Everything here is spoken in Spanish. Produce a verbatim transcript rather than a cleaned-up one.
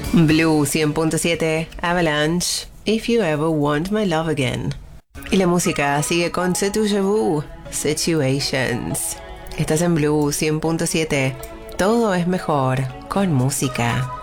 Blue cien punto siete, Avalanche, If You Ever Want My Love Again. Y la música sigue con C'est Déjà Vu, Situations. Estás en Blue cien punto siete. Todo es mejor con música.